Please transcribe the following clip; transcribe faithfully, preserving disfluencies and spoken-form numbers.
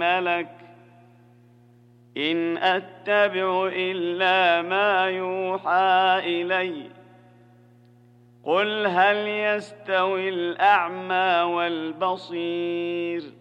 ملك إن أتبع إلا ما يوحى إلي قل هل يستوي الأعمى والبصير